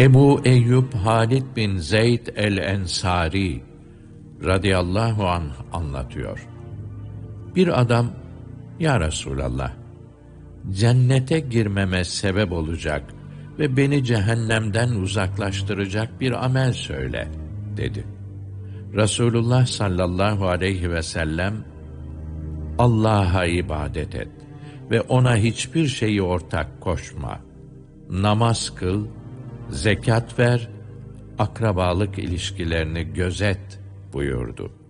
Ebu Eyyub Halid bin Zeyd el-Ensari radıyallahu anh anlatıyor. Bir adam, "Ya Resulallah, cennete girmeme sebep olacak ve beni cehennemden uzaklaştıracak bir amel söyle," dedi. Resulullah sallallahu aleyhi ve sellem, "Allah'a ibadet et ve ona hiçbir şeyi ortak koşma. Namaz kıl, zekat ver, akrabalık ilişkilerini gözet," buyurdu.